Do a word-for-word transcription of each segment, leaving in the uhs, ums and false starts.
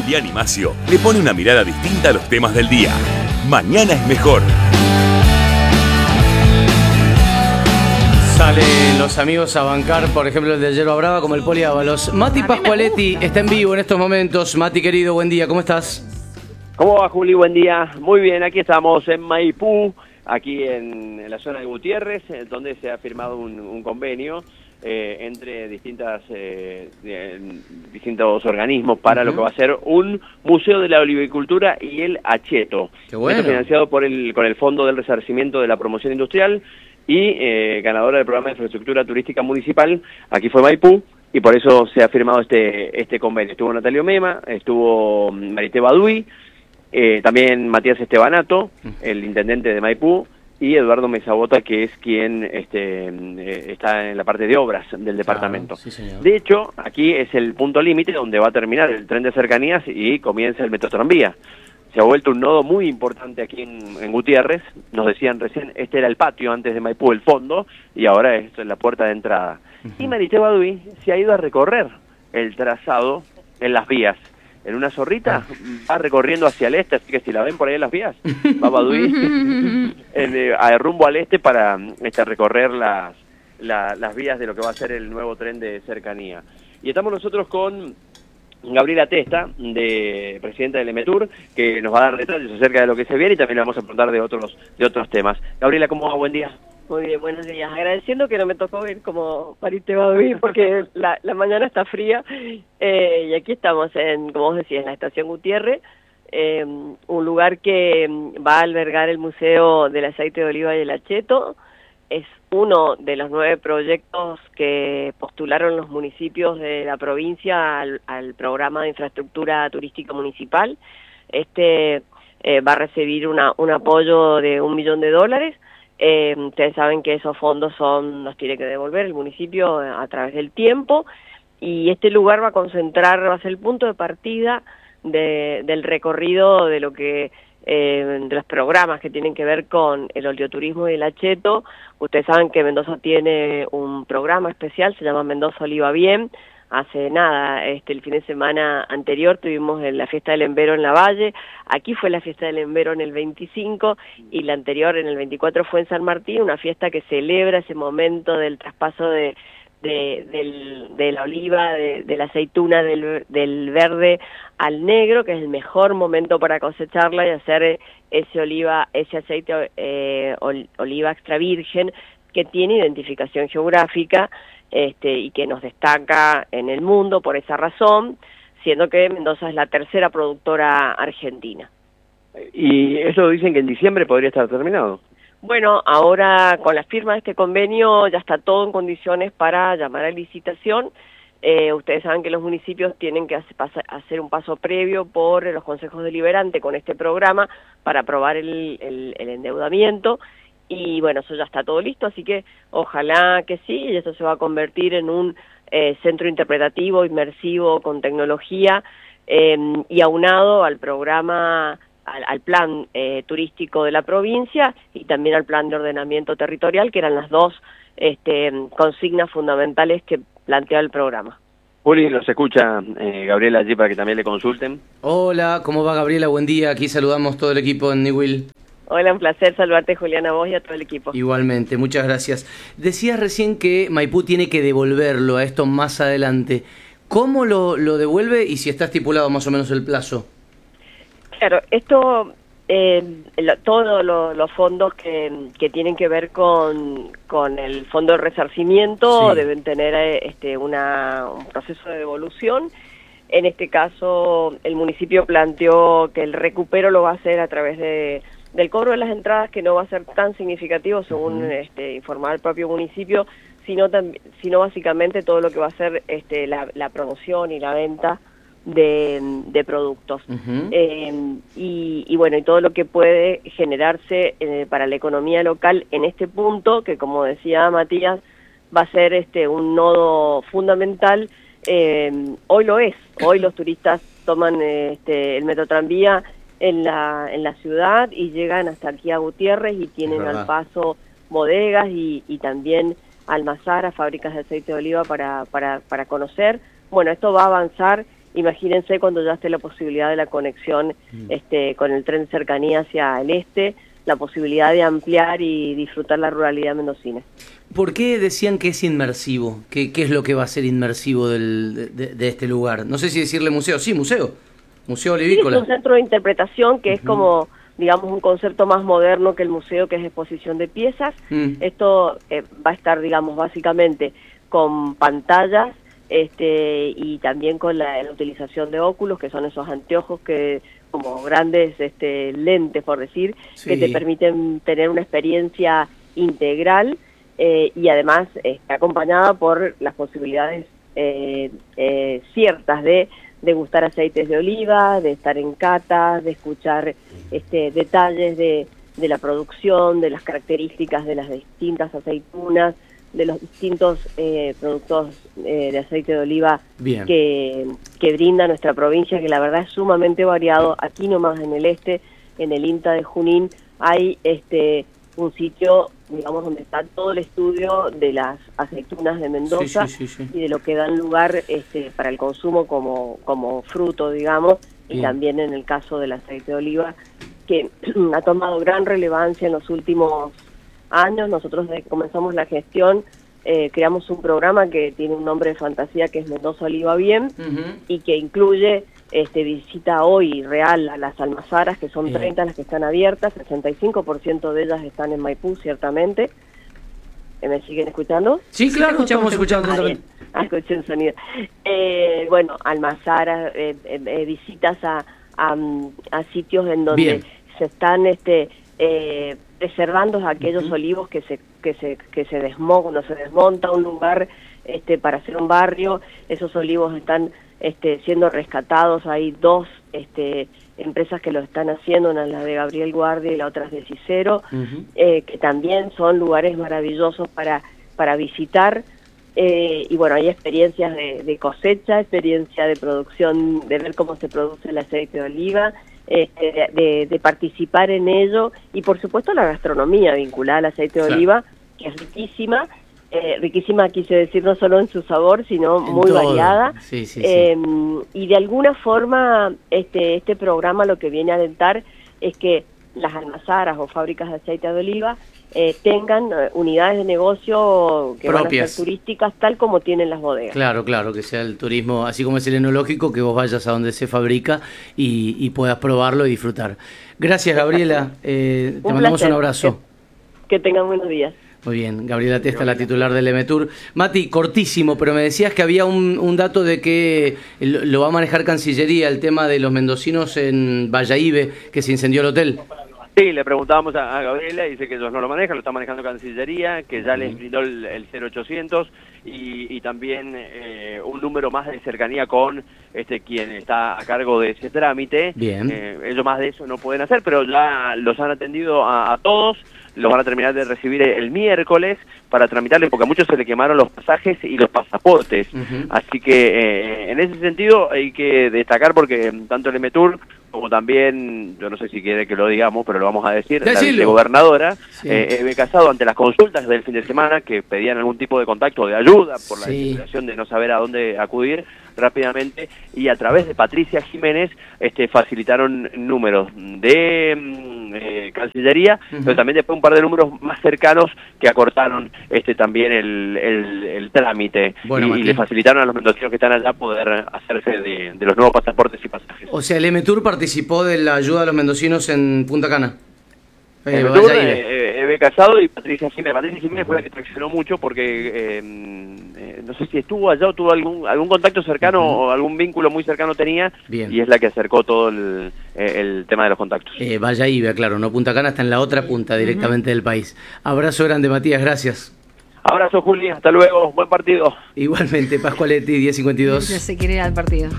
Julián Imacio le pone una mirada distinta a los temas del día. Mañana es mejor. Salen los amigos a bancar, por ejemplo, el de Yerba Brava, como el Poli Ábalos. Mati Pascualetti está en vivo en estos momentos. Mati, querido, buen día, ¿cómo estás? ¿Cómo va, Juli? Buen día. Muy bien, aquí estamos en Maipú, aquí en, en la zona de Gutiérrez, donde se ha firmado un, un convenio eh, entre distintas eh, de, distintos organismos para uh-huh. lo que va a ser un museo de la olivicultura y el acheto. Qué bueno. Esto financiado por el, con el Fondo del Resarcimiento de la Promoción Industrial y eh, ganadora del programa de infraestructura turística municipal. Aquí fue Maipú y por eso se ha firmado este, este convenio. Estuvo Natalio Mema, estuvo Marité Baduy, eh, también Matías Estebanato, el intendente de Maipú, y Eduardo Mesabota, que es quien este, eh, está en la parte de obras del departamento. Ah, sí, señor. De hecho, aquí es el punto límite donde va a terminar el tren de cercanías y comienza el Metrotranvía. Se ha vuelto un nodo muy importante aquí en, en Gutiérrez. Nos decían recién, este era el patio antes de Maipú, el fondo, y ahora esto es la puerta de entrada. Uh-huh. Y Marité Baduy se ha ido a recorrer el trazado en las vías. En una zorrita va recorriendo hacia el este, así que si la ven por ahí en las vías, va Baduy en, eh, a rumbo al este para este, recorrer las, la, las vías de lo que va a ser el nuevo tren de cercanía. Y estamos nosotros con Gabriela Testa, de presidenta del EMETUR, que nos va a dar detalles acerca de lo que se viene y también le vamos a preguntar de otros de otros temas. Gabriela, ¿cómo va? Buen día. Muy bien, buenos días. Agradeciendo que no me tocó ir como Marité Baduy porque la, la mañana está fría eh, y aquí estamos, en, como vos decías, en la estación Gutiérrez, eh, un lugar que va a albergar el Museo del Aceite de Oliva y el Acheto. Es uno de los nueve proyectos que postularon los municipios de la provincia al, al programa de infraestructura turística municipal. Este eh, va a recibir una, un apoyo de un millón de dólares. Eh, ustedes saben que esos fondos son los tiene que devolver el municipio a través del tiempo, y este lugar va a concentrar, va a ser el punto de partida de, del recorrido de lo que eh, de los programas que tienen que ver con el oleoturismo y el acheto. Ustedes saben que Mendoza tiene un programa especial, se llama Mendoza Oliva Bien. Hace nada, este, el fin de semana anterior tuvimos la fiesta del Embero en la Valle, aquí fue la fiesta del Embero en el veinticinco y la anterior en el veinticuatro fue en San Martín, una fiesta que celebra ese momento del traspaso de, de, del, de la oliva, de, de la aceituna, del, del verde al negro, que es el mejor momento para cosecharla y hacer ese oliva, ese aceite eh, oliva extra virgen que tiene identificación geográfica. Este, y que nos destaca en el mundo por esa razón, siendo que Mendoza es la tercera productora argentina. Y eso dicen que en diciembre podría estar terminado. Bueno, ahora con la firma de este convenio ya está todo en condiciones para llamar a licitación. Eh, ustedes saben que los municipios tienen que hacer un paso previo por los consejos deliberantes con este programa para aprobar el, el, el endeudamiento. Y bueno, eso ya está todo listo, así que ojalá que sí, y esto se va a convertir en un eh, centro interpretativo, inmersivo, con tecnología, eh, y aunado al programa, al, al plan eh, turístico de la provincia y también al plan de ordenamiento territorial, que eran las dos este, consignas fundamentales que plantea el programa. Juli, nos escucha eh, Gabriela allí para que también le consulten. Hola, ¿cómo va, Gabriela? Buen día, aquí saludamos todo el equipo en Newell. Hola, un placer saludarte, Juliana, a vos y a todo el equipo. Igualmente, muchas gracias. Decías recién que Maipú tiene que devolverlo a esto más adelante. ¿Cómo lo, lo devuelve y si está estipulado más o menos el plazo? Claro, esto, eh, lo, todos lo, los fondos que, que tienen que ver con, con el fondo de resarcimiento sí. deben tener este, una, un proceso de devolución. En este caso, el municipio planteó que el recupero lo va a hacer a través de del cobro de las entradas, que no va a ser tan significativo según uh-huh. este, informar el propio municipio, sino, sino básicamente todo lo que va a ser este, la, la promoción y la venta de, de productos. Uh-huh. eh, y, y bueno, y todo lo que puede generarse eh, para la economía local en este punto, que como decía Matías, va a ser este, un nodo fundamental. Eh, hoy lo es, hoy los turistas toman este, el Metrotranvía en la en la ciudad y llegan hasta aquí a Gutiérrez y tienen al paso bodegas y, y también almazaras, fábricas de aceite de oliva para, para, para conocer. Bueno, esto va a avanzar imagínense cuando ya esté la posibilidad de la conexión mm. este, con el tren de cercanía hacia el este, la posibilidad de ampliar y disfrutar la ruralidad mendocina. ¿Por qué decían que es inmersivo? ¿Qué, qué es lo que va a ser inmersivo del, de, de este lugar? No sé si decirle museo. Sí, museo. Museo Olivícola. Sí, es un centro de interpretación que uh-huh. es como, digamos, un concepto más moderno que el museo, que es exposición de piezas. Mm. Esto eh, va a estar, digamos, básicamente con pantallas este y también con la, la utilización de óculos, que son esos anteojos que como grandes este lentes, por decir, sí. que te permiten tener una experiencia integral eh, y además está acompañada por las posibilidades eh, eh, ciertas de degustar aceites de oliva, de estar en catas, de escuchar este detalles de, de la producción, de las características de las distintas aceitunas, de los distintos eh, productos eh, de aceite de oliva que, que brinda nuestra provincia, que la verdad es sumamente variado. Aquí nomás en el este, en el INTA de Junín, hay este un sitio, digamos, donde está todo el estudio de las aceitunas de Mendoza, sí, sí, sí, sí. y de lo que dan lugar este para el consumo como, como fruto, digamos, Bien. y también en el caso del aceite de oliva, que ha tomado gran relevancia en los últimos años. Nosotros desde que comenzamos la gestión eh, creamos un programa que tiene un nombre de fantasía, que es Mendoza Oliva Bien, uh-huh. y que incluye este visita hoy real a las almazaras, que son Bien. treinta las que están abiertas, sesenta y cinco por ciento de ellas están en Maipú, ciertamente. ¿Me siguen escuchando? Sí, claro, estamos escuchando. Ah, bien. Ah, escuché un sonido. Eh, bueno, almazaras, eh, eh, visitas a, a, a sitios en donde Bien. se están este eh, preservando aquellos uh-huh. olivos que se que se que se desmontan, cuando se desmonta un lugar este para hacer un barrio, esos olivos están este siendo rescatados. Hay dos este empresas que lo están haciendo, una es la de Gabriel Guardia y la otra es de Cicero, uh-huh. eh, que también son lugares maravillosos para para visitar. Eh, y bueno, hay experiencias de, de cosecha, experiencia de producción, de ver cómo se produce el aceite de oliva, este, de, de, de participar en ello, y por supuesto la gastronomía vinculada al aceite de claro. oliva, que es riquísima, eh, riquísima quise decir no solo en su sabor, sino en muy todo. variada, sí, sí, eh, sí. y de alguna forma este, este programa lo que viene a alentar es que las almazaras o fábricas de aceite de oliva Eh, tengan uh, unidades de negocio que propias, van a ser turísticas, tal como tienen las bodegas. Claro, claro, que sea el turismo, así como es el enológico, que vos vayas a donde se fabrica y, y puedas probarlo y disfrutar. Gracias, Gabriela. Eh, te un mandamos placer. un abrazo. Que, que tengan buenos días. Muy bien, Gabriela Testa, la titular del Emetur. Mati, cortísimo, pero me decías que había un, un dato de que lo, lo va a manejar Cancillería, el tema de los mendocinos en Bayahibe, que se incendió el hotel. Sí, le preguntábamos a, a Gabriela y dice que ellos no lo manejan, lo está manejando Cancillería, que ya les brindó el, el cero ochocientos y, y también eh, un número más de cercanía con este quien está a cargo de ese trámite. Bien. Eh, ellos más de eso no pueden hacer, pero ya los han atendido a, a todos. Los van a terminar de recibir el miércoles para tramitarle, porque a muchos se le quemaron los pasajes y los pasaportes. Uh-huh. Así que eh, en ese sentido hay que destacar, porque tanto el Emetur como también, yo no sé si quiere que lo digamos, pero lo vamos a decir, Decilo. la gobernadora, sí. eh, Eve Casado, ante las consultas del fin de semana que pedían algún tipo de contacto o de ayuda por la sí. desesperación de no saber a dónde acudir rápidamente, y a través de Patricia Jiménez este, facilitaron números de eh, Cancillería, uh-huh. pero también después un par de números más cercanos que acortaron este también el, el, el trámite, bueno, y, y le facilitaron a los mendocinos que están allá poder hacerse de, de los nuevos pasaportes y pasajes. O sea, el Emetur participó de la ayuda a los mendocinos en Punta Cana. Eh, Emetur, eh, Eve Casado y Patricia Jiménez. Patricia Jiménez fue la que traccionó mucho porque eh, eh, no sé si estuvo allá o tuvo algún algún contacto cercano uh-huh. o algún vínculo muy cercano tenía. Bien. Y es la que acercó todo el, eh, el tema de los contactos. Eh, Bayahibe, claro, no Punta Cana, está en la otra punta directamente uh-huh. del país. Abrazo grande, Matías, gracias. Abrazo, Juli, hasta luego, buen partido. Igualmente, Pascualetti, diez cincuenta y dos. Ya se quiere ir al partido.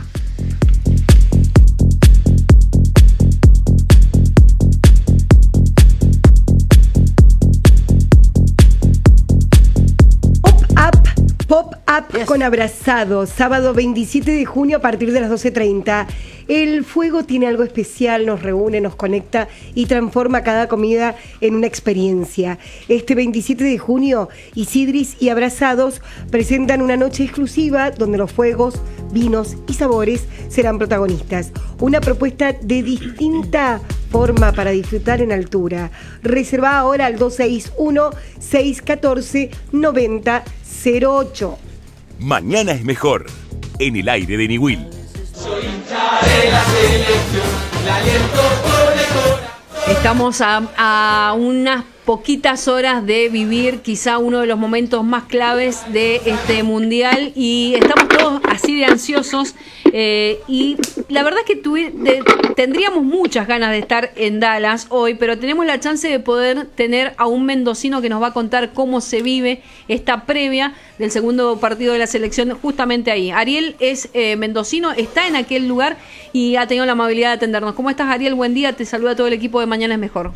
Pop App yes. con Abrazados, sábado veintisiete de junio a partir de las doce treinta. El fuego tiene algo especial, nos reúne, nos conecta y transforma cada comida en una experiencia. Este veintisiete de junio, Isidris y Abrazados presentan una noche exclusiva donde los fuegos, vinos y sabores serán protagonistas. Una propuesta de distinta forma para disfrutar en altura. Reserva ahora al dos seis uno, seis uno cuatro, nueve cero cero ocho. Mañana es mejor. En el aire de Niwil. Soy hincha de la selección, la aliento por el corazón. Estamos a, a unas poquitas horas de vivir quizá uno de los momentos más claves de este mundial y estamos todos así de ansiosos eh, y la verdad es que tuvi, de, tendríamos muchas ganas de estar en Dallas hoy, pero tenemos la chance de poder tener a un mendocino que nos va a contar cómo se vive esta previa del segundo partido de la selección justamente ahí. Ariel es eh, mendocino, está en aquel lugar y ha tenido la amabilidad de atendernos. ¿Cómo estás, Ariel? Buen día, te saluda todo el equipo de Mañana es Mejor.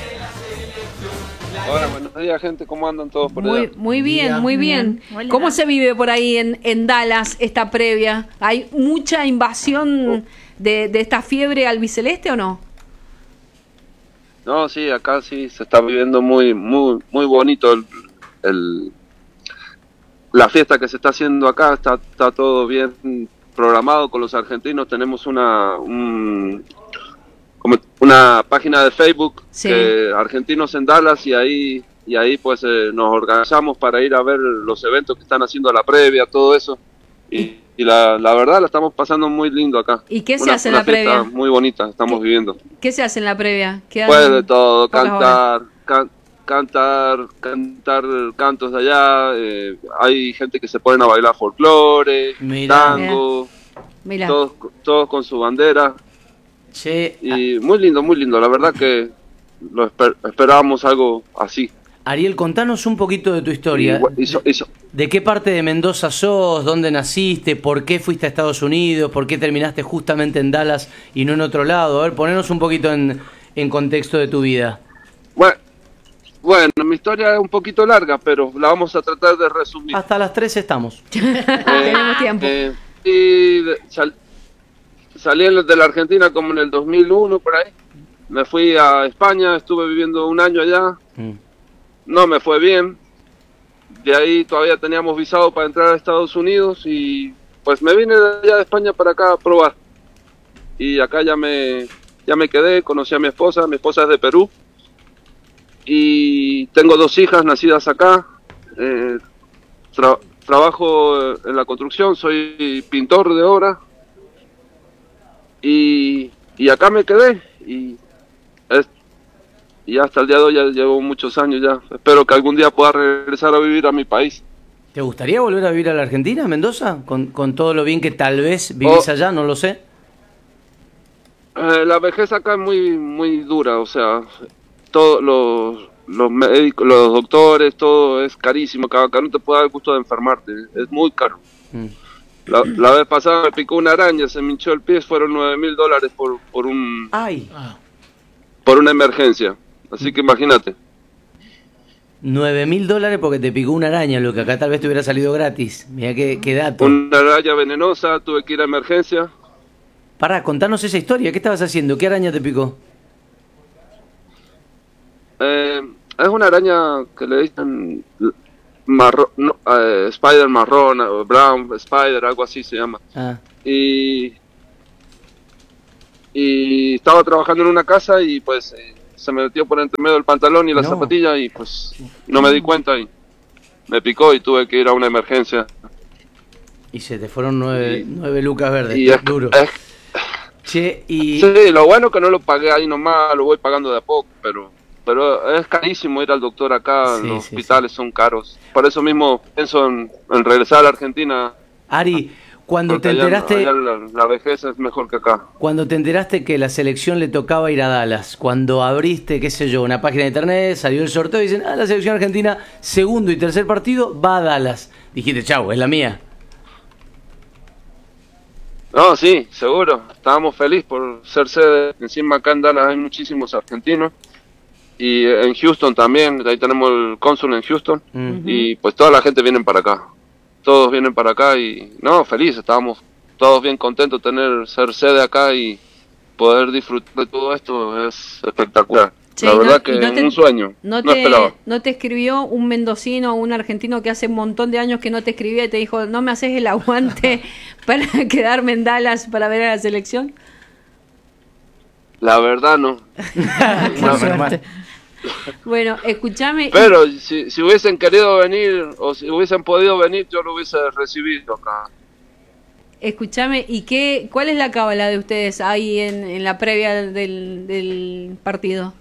Hola, buenos días, gente. ¿Cómo andan todos por muy, allá? Muy bien, muy bien. Hola. ¿Cómo se vive por ahí en, en Dallas esta previa? ¿Hay mucha invasión de, de esta fiebre albiceleste o no? No, sí, acá sí se está viviendo muy muy muy bonito el, el la fiesta que se está haciendo acá. Está, está todo bien programado con los argentinos. Tenemos una... Un, como una página de Facebook, sí. que Argentinos en Dallas, y ahí y ahí pues eh, nos organizamos para ir a ver los eventos que están haciendo a la previa, todo eso, y, y la, la verdad la estamos pasando muy lindo acá. ¿Y qué se una, hace en una la previa? Muy bonita estamos ¿Qué, viviendo. ¿Qué se hace en la previa? Pues de todo, cantar, can, cantar, cantar cantos de allá, eh, hay gente que se ponen a bailar folclore, Mirá. tango, Mirá. Todos, todos con su bandera. Che, y muy lindo, muy lindo, la verdad que lo esper esperábamos algo así. Ariel, contanos un poquito de tu historia. Y, y so, y so. ¿De qué parte de Mendoza sos? ¿Dónde naciste? ¿Por qué fuiste a Estados Unidos? ¿Por qué terminaste justamente en Dallas y no en otro lado? A ver, ponernos un poquito en, en contexto de tu vida. Bueno, bueno, mi historia es un poquito larga, pero la vamos a tratar de resumir. Hasta las tres estamos. eh, Tenemos tiempo. Eh, y sal Salí de la Argentina como en el dos mil uno, por ahí. Me fui a España, estuve viviendo un año allá. Mm. No me fue bien. De ahí todavía teníamos visado para entrar a Estados Unidos y pues me vine de allá de España para acá a probar. Y acá ya me, ya me quedé, conocí a mi esposa. Mi esposa es de Perú. Y tengo dos hijas nacidas acá. Eh, tra trabajo en la construcción, soy pintor de obra. Y, y acá me quedé y, es, y hasta el día de hoy ya llevo muchos años ya. Espero que algún día pueda regresar a vivir a mi país. ¿Te gustaría volver a vivir a la Argentina, Mendoza? Con, con todo lo bien que tal vez vivís oh, allá, no lo sé. Eh, la vejez acá es muy muy dura, o sea, todos los, los médicos, los doctores, todo es carísimo. Acá, acá no te puede dar el gusto de enfermarte, es muy caro. Mm. La, la vez pasada me picó una araña, se me hinchó el pie, fueron nueve mil dólares por, por un Ay. por una emergencia. Así que imagínate. Nueve mil dólares porque te picó una araña, lo que acá tal vez te hubiera salido gratis. Mira qué, qué dato. Una araña venenosa, tuve que ir a emergencia. Pará, contanos esa historia, ¿qué estabas haciendo? ¿Qué araña te picó? Eh, es una araña que le dicen... Marrón, no, uh, Spider marrón, uh, Brown Spider, algo así se llama. Ah. Y, y estaba trabajando en una casa y pues eh, se me metió por entre medio del pantalón y la no. zapatilla y pues no me di cuenta y me picó y tuve que ir a una emergencia. Y se te fueron nueve, y, nueve lucas verdes, y es, duro. Es, che, y... Sí, lo bueno que no lo pagué ahí nomás, lo voy pagando de a poco, pero... Pero es carísimo ir al doctor acá, sí, los sí, hospitales sí. son caros. Por eso mismo pienso en, en regresar a la Argentina. Ari, cuando te enteraste... Allá, allá la, la vejez es mejor que acá. Cuando te enteraste que la selección le tocaba ir a Dallas, cuando abriste, qué sé yo, una página de internet, salió el sorteo y dicen, ah, la selección argentina, segundo y tercer partido, va a Dallas. Dijiste, chau, es la mía. No, sí, seguro. Estábamos felices por ser sede. Encima acá en Dallas hay muchísimos argentinos. Y en Houston también, ahí tenemos el cónsul en Houston. Uh-huh. Y pues toda la gente viene para acá. todos vienen para acá y no, felices, estábamos todos bien contentos de tener, ser sede acá y poder disfrutar de todo esto es espectacular. Che, la verdad no, que no te, un sueño, no, no te, esperaba. ¿No te escribió un mendocino o un argentino que hace un montón de años que no te escribía y te dijo, no me haces el aguante para quedarme en Dallas para ver a la selección? La verdad no. Bueno, menos mal. Bueno, escúchame. Pero si, si hubiesen querido venir o si hubiesen podido venir, yo lo hubiese recibido acá. Escúchame, ¿y qué, cuál es la cábala de ustedes ahí en, en la previa del, del partido?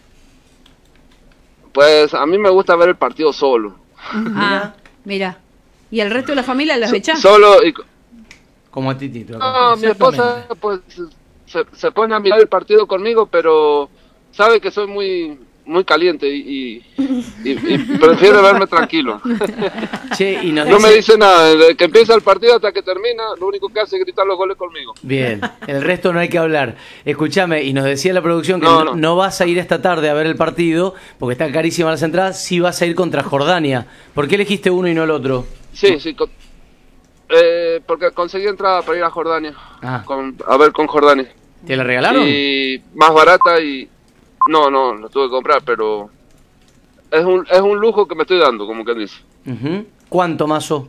Pues a mí me gusta ver el partido solo. Ah, mira. ¿Y el resto de la familia los So- echa? Solo y... Como a Titito. No, mi esposa pues se, se pone a mirar el partido conmigo, pero sabe que soy muy muy caliente y, y, y, y prefiere verme tranquilo. Che, y nos No me dice- dice nada, desde que empieza el partido hasta que termina, lo único que hace es gritar los goles conmigo. Bien, el resto no hay que hablar. Escúchame, y nos decía la producción que No, no, no. no vas a ir esta tarde a ver el partido, porque están carísimas las entradas, sí vas a ir contra Jordania. ¿Por qué elegiste uno y no el otro? Sí, sí, con- eh, porque conseguí entrada para ir a Jordania, Ah. con, a ver con Jordania. ¿Te la regalaron? Y más barata y... No, no, lo tuve que comprar, pero es un, es un lujo que me estoy dando, como quien dice. Ujú. ¿Cuánto, Mazo?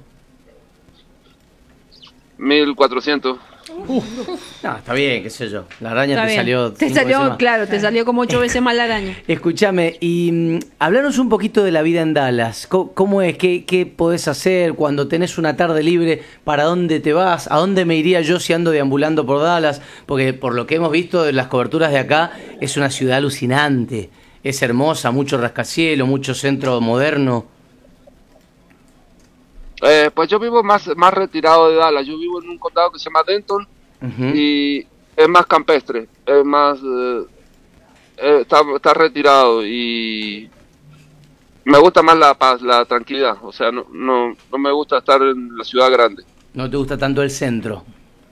mil cuatrocientos. No, está bien, qué sé yo. La araña Está te bien. salió. Te cinco veces salió, más. claro, te salió como ocho veces más la araña. Escúchame, y mm, hablanos un poquito de la vida en Dallas. ¿Cómo, cómo es? ¿Qué, ¿Qué podés hacer cuando tenés una tarde libre? ¿Para dónde te vas? ¿A dónde me iría yo si ando deambulando por Dallas? Porque por lo que hemos visto de las coberturas de acá, es una ciudad alucinante. Es hermosa, mucho rascacielos, mucho centro moderno. Eh, pues yo vivo más, más retirado de Dallas. Yo vivo en un condado que se llama Denton. Ujú. Y es más campestre, es más eh, eh, está, está retirado y me gusta más la paz, la tranquilidad, o sea, no, no, no me gusta estar en la ciudad grande. No te gusta tanto el centro.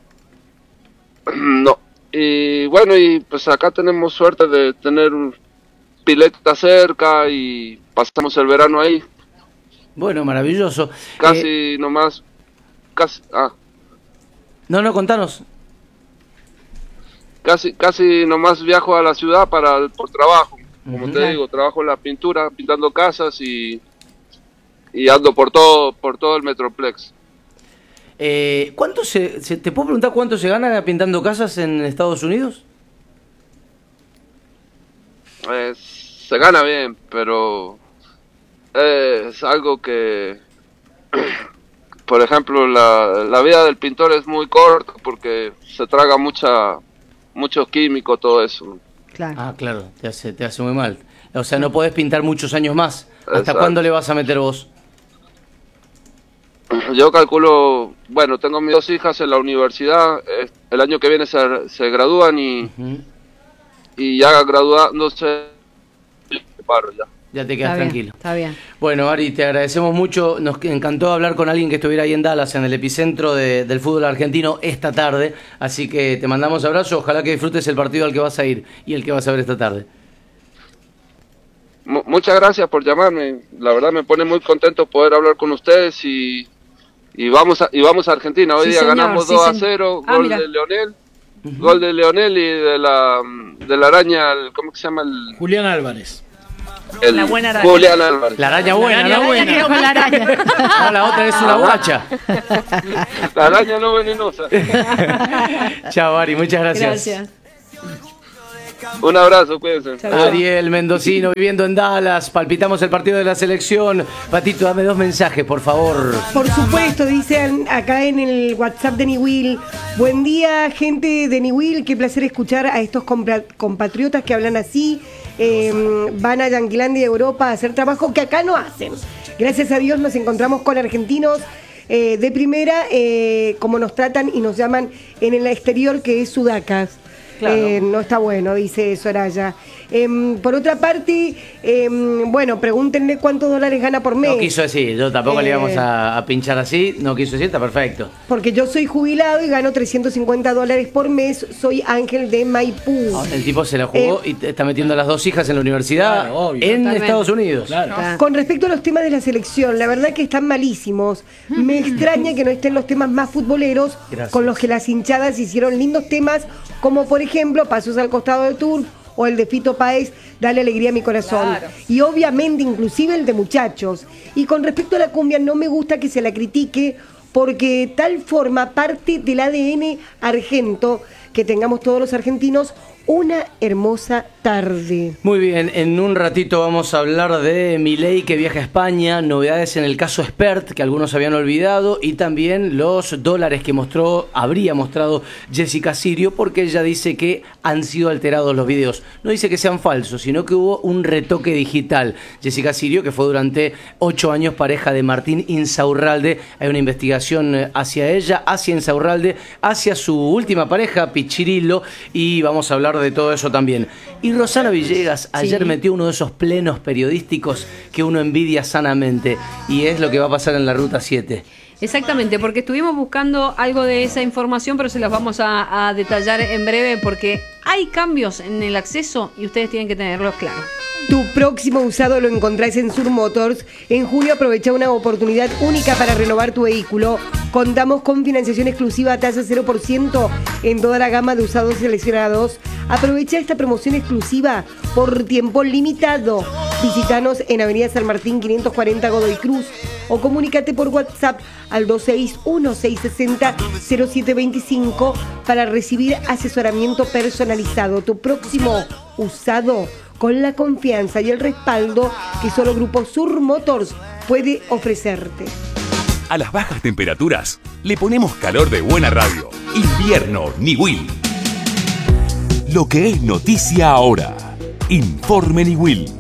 No, y bueno, y pues acá tenemos suerte de tener un pileta cerca y pasamos el verano ahí, Bueno, maravilloso. casi Eh, nomás, casi, ah, no, no, contanos. casi, casi nomás viajo a la ciudad para por trabajo, como Ujú. te digo, trabajo en la pintura, pintando casas y, y ando por todo, por todo el Metroplex. Eh, ¿cuánto se, se- ¿Te puedo preguntar cuánto se gana pintando casas en Estados Unidos? Eh, se gana bien, pero es algo que, por ejemplo, la, la vida del pintor es muy corta porque se traga mucha muchos químicos, todo eso. Claro. Ah, claro, te hace, te hace muy mal. O sea, no podés pintar muchos años más. ¿Hasta Exacto. cuándo le vas a meter vos? Yo calculo, bueno, tengo mis dos hijas en la universidad, eh, el año que viene se, se gradúan y, Ujú. y ya graduándose, paro ya. Ya te quedas Está bien, tranquilo. está bien. Bueno, Ari, te agradecemos mucho. Nos encantó hablar con alguien que estuviera ahí en Dallas, en el epicentro de- del fútbol argentino esta tarde. Así que te mandamos abrazo. Ojalá que disfrutes el partido al que vas a ir y el que vas a ver esta tarde. Mu- muchas gracias por llamarme, la verdad me pone muy contento poder hablar con ustedes y, y vamos a, y vamos a Argentina. Hoy Sí, día señor, ganamos sí, dos a señor. cero, Ah, gol mira. de Leonel, gol de Leonel y de la de la araña, el- ¿cómo que se llama? El, Julián Álvarez. el La buena araña. Julián Álvarez. La araña buena, araña ¿no? buena. Quedó con la araña. No, la otra es una guacha. La araña no venenosa. Chao, Ari, muchas gracias. Gracias. Un abrazo, cuídense. Ariel Mendocino viviendo en Dallas. Palpitamos el partido de la selección. Patito, dame dos mensajes, por favor. Por supuesto, dicen acá en el WhatsApp de Niwil. Buen día, gente de Niwil. Qué placer escuchar a estos compra- compatriotas que hablan así. Eh, van a Yanquilandia, Europa, a hacer trabajo que acá no hacen. Gracias a Dios nos encontramos con argentinos eh, de primera, eh, como nos tratan y nos llaman en el exterior, que es Sudacas. Claro. Eh, no está bueno, dice Soraya. Eh, por otra parte, eh, bueno, pregúntenle cuántos dólares gana por mes. No quiso decir, yo tampoco Eh, le íbamos a, a pinchar así, no quiso decir, está perfecto. Porque yo soy jubilado y gano trescientos cincuenta dólares por mes, soy Ángel de Maipú. El tipo se la jugó Eh, y te está metiendo a las dos hijas en la universidad Claro, obvio. en Totalmente. Estados Unidos. Claro. Ah. Con respecto a los temas de la selección, la verdad que están malísimos. Me extraña que no estén los temas más futboleros, Gracias. con los que las hinchadas hicieron lindos temas, como por ejemplo Pasos al costado de Tour o el de Fito Páez, Dale alegría a mi corazón. Claro. Y obviamente inclusive el de Muchachos. Y con respecto a la cumbia, no me gusta que se la critique porque tal forma parte del A D N argento que tengamos todos los argentinos una hermosa tarde. Muy bien, en un ratito vamos a hablar de Milei que viaja a España, novedades en el caso Spert que algunos habían olvidado y también los dólares que mostró, habría mostrado Jessica Sirio porque ella dice que han sido alterados los videos. No dice que sean falsos, sino que hubo un retoque digital. Jessica Sirio, que fue durante ocho años pareja de Martín Insaurralde, hay una investigación hacia ella, hacia Insaurralde, hacia su última pareja, Pichirilo, y vamos a hablar de todo eso también. Y Rosana Villegas ayer Sí. metió uno de esos plenos periodísticos que uno envidia sanamente, y es lo que va a pasar en la Ruta siete. Exactamente, porque estuvimos buscando algo de esa información, pero se las vamos a, a detallar en breve porque hay cambios en el acceso y ustedes tienen que tenerlos claros. Tu próximo usado lo encontrás en Sur Motors. En julio aprovecha una oportunidad única para renovar tu vehículo. Contamos con financiación exclusiva a tasa cero por ciento en toda la gama de usados seleccionados. Aprovecha esta promoción exclusiva por tiempo limitado. Visítanos en Avenida San Martín quinientos cuarenta Godoy Cruz o comunícate por WhatsApp al dos seis uno, seis seis cero, cero siete dos cinco para recibir asesoramiento personalizado. Tu próximo usado con la confianza y el respaldo que solo Grupo Sur Motors puede ofrecerte. A las bajas temperaturas le ponemos calor de buena radio. Invierno Niwil. Lo que es noticia ahora. Informe Niwil.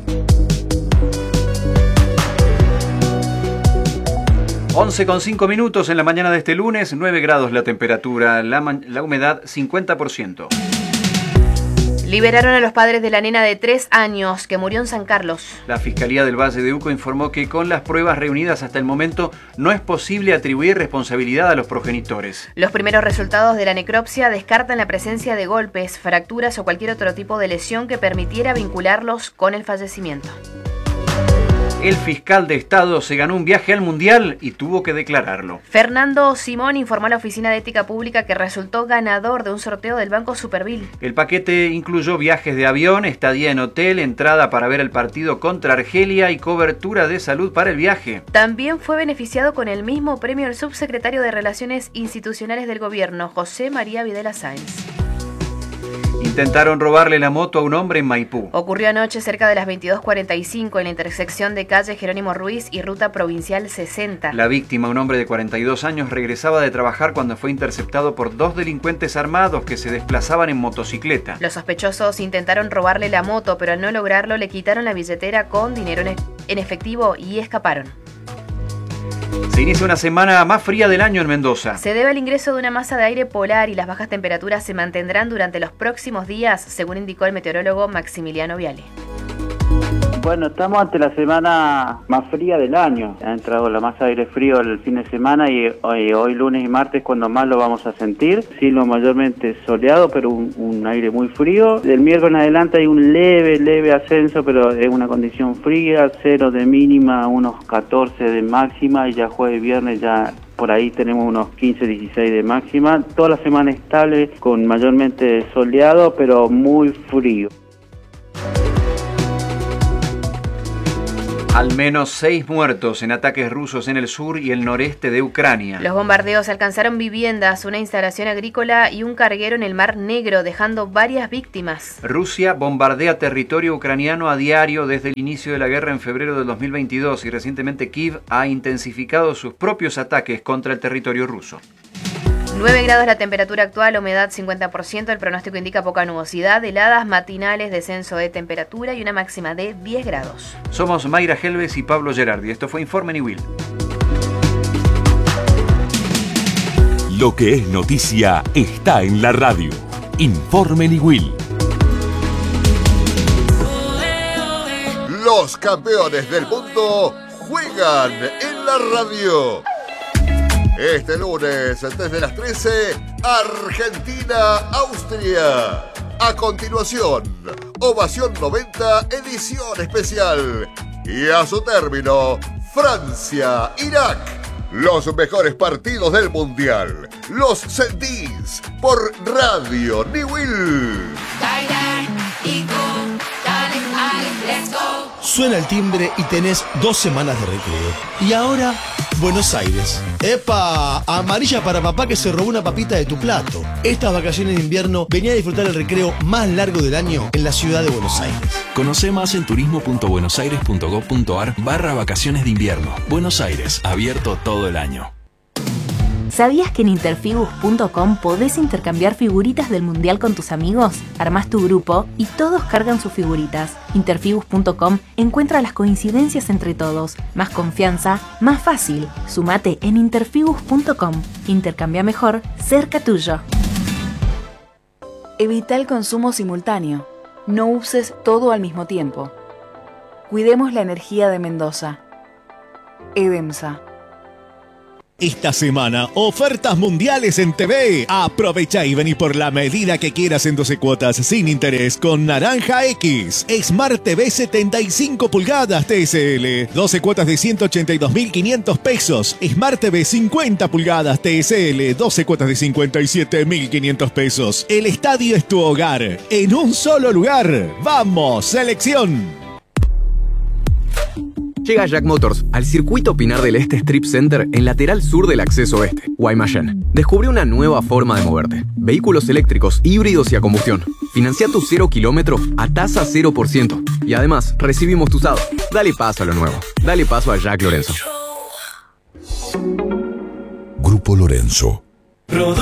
once con cinco minutos en la mañana de este lunes, nueve grados la temperatura, la, ma- la humedad cincuenta por ciento. Liberaron a los padres de la nena de tres años que murió en San Carlos. La Fiscalía del Valle de Uco informó que con las pruebas reunidas hasta el momento no es posible atribuir responsabilidad a los progenitores. Los primeros resultados de la necropsia descartan la presencia de golpes, fracturas o cualquier otro tipo de lesión que permitiera vincularlos con el fallecimiento. El fiscal de Estado se ganó un viaje al Mundial y tuvo que declararlo. Fernando Simón informó a la Oficina de Ética Pública que resultó ganador de un sorteo del Banco Superville. El paquete incluyó viajes de avión, estadía en hotel, entrada para ver el partido contra Argelia y cobertura de salud para el viaje. También fue beneficiado con el mismo premio el subsecretario de Relaciones Institucionales del Gobierno, José María Videla Sáenz. Intentaron robarle la moto a un hombre en Maipú. Ocurrió anoche cerca de las veintidós cuarenta y cinco en la intersección de calle Jerónimo Ruiz y ruta provincial sesenta. La víctima, un hombre de cuarenta y dos años, regresaba de trabajar cuando fue interceptado por dos delincuentes armados que se desplazaban en motocicleta. Los sospechosos intentaron robarle la moto, pero al no lograrlo le quitaron la billetera con dinero en e- en efectivo y escaparon. Se inicia una semana más fría del año en Mendoza. Se debe al ingreso de una masa de aire polar y las bajas temperaturas se mantendrán durante los próximos días, según indicó el meteorólogo Maximiliano Viale. Bueno, estamos ante la semana más fría del año. Ha entrado la masa de aire frío el fin de semana y hoy, hoy lunes y martes cuando más lo vamos a sentir. Cielo mayormente soleado, pero un, un aire muy frío. Del miércoles en adelante hay un leve, leve ascenso, pero es una condición fría, cero de mínima, unos catorce de máxima y ya jueves y viernes ya por ahí tenemos unos quince, dieciséis de máxima. Toda la semana estable con mayormente soleado, pero muy frío. Al menos seis muertos en ataques rusos en el sur y el noreste de Ucrania. Los bombardeos alcanzaron viviendas, una instalación agrícola y un carguero en el Mar Negro, dejando varias víctimas. Rusia bombardea territorio ucraniano a diario desde el inicio de la guerra en febrero del dos mil veintidós y recientemente Kiev ha intensificado sus propios ataques contra el territorio ruso. nueve grados la temperatura actual, humedad cincuenta por ciento, el pronóstico indica poca nubosidad, heladas matinales, descenso de temperatura y una máxima de diez grados. Somos Mayra Helves y Pablo Gerardi. Esto fue Informe Niwil. Lo que es noticia está en la radio. Informe Niwil. Los campeones del mundo juegan en la radio. Este lunes, desde las trece, Argentina-Austria. A continuación, Ovación noventa, edición especial. Y a su término, Francia-Irak. Los mejores partidos del Mundial. Los sentís por Radio Niwil. Suena el timbre y tenés dos semanas de recreo. Y ahora, Buenos Aires. ¡Epa! Amarilla para papá que se robó una papita de tu plato. Estas vacaciones de invierno venía a disfrutar el recreo más largo del año en la ciudad de Buenos Aires. Conoce más en turismo.buenosaires.gov.ar barra vacaciones de invierno. Buenos Aires, abierto todo el año. ¿Sabías que en interfigus punto com podés intercambiar figuritas del Mundial con tus amigos? Armás tu grupo y todos cargan sus figuritas. interfigus punto com encuentra las coincidencias entre todos. Más confianza, más fácil. Sumate en interfigus punto com. Intercambia mejor, cerca tuyo. Evita el consumo simultáneo. No uses todo al mismo tiempo. Cuidemos la energía de Mendoza. EDEMSA. Esta semana, ofertas mundiales en T V. Aprovecha y vení por la medida que quieras en doce cuotas sin interés con Naranja X. Smart T V setenta y cinco pulgadas T S L. doce cuotas de ciento ochenta y dos mil quinientos pesos. Smart T V cincuenta pulgadas T S L. doce cuotas de cincuenta y siete mil quinientos pesos. El estadio es tu hogar. En un solo lugar. ¡Vamos, selección! Llega Jack Motors al circuito Pinar del Este Strip Center en lateral sur del acceso oeste, Guaymallén. Descubre una nueva forma de moverte. Vehículos eléctricos, híbridos y a combustión. Financia tu cero kilómetro a tasa cero por ciento. Y además, recibimos tu usado. Dale paso a lo nuevo. Dale paso a Jack Lorenzo. Grupo Lorenzo.